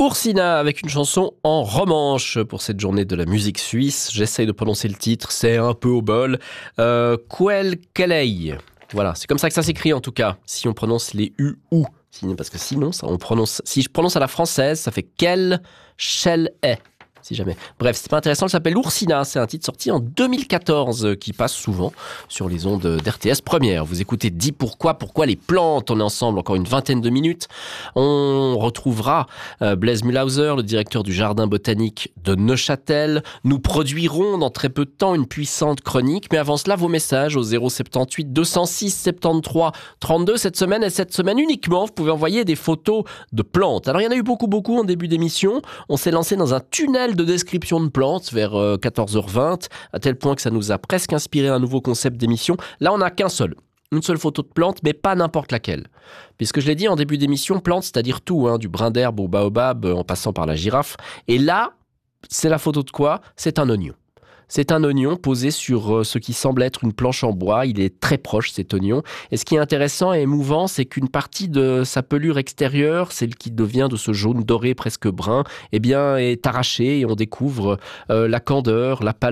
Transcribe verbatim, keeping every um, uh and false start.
Ursina avec une chanson en romanche pour cette journée de la musique suisse. J'essaye de prononcer le titre, c'est un peu au bol. Euh, Quel Kelei. Voilà, c'est comme ça que ça s'écrit en tout cas, si on prononce les U ou. Parce que sinon, ça, on prononce, si je prononce à la française, ça fait Quel Shell est. Si jamais. Bref, c'est pas intéressant, elle s'appelle Ursina, c'est un titre sorti en deux mille quatorze qui passe souvent sur les ondes d'R T S Première. Vous écoutez Dis pourquoi, pourquoi les plantes, on est ensemble encore une vingtaine de minutes. On retrouvera euh, Blaise Mühlhauser, le directeur du jardin botanique de Neuchâtel. Nous produirons dans très peu de temps une puissante chronique, mais avant cela, vos messages au zéro soixante-dix-huit deux cent six soixante-treize trente-deux cette semaine et cette semaine uniquement. Vous pouvez envoyer des photos de plantes. Alors il y en a eu beaucoup, beaucoup en début d'émission. On s'est lancé dans un tunnel de description de plantes vers quatorze heures vingt, à tel point que ça nous a presque inspiré un nouveau concept d'émission. Là, on n'a qu'un seul. Une seule photo de plante, mais pas n'importe laquelle. Puisque je l'ai dit en début d'émission, plante, c'est-à-dire tout, hein, du brin d'herbe au baobab, en passant par la girafe. Et là, c'est la photo de quoi ? C'est un oignon. C'est un oignon posé sur ce qui semble être une planche en bois. Il est très proche, cet oignon. Et ce qui est intéressant et émouvant, c'est qu'une partie de sa pelure extérieure, celle qui devient de ce jaune doré presque brun, eh bien, est arrachée et on découvre euh, la candeur, la pâleur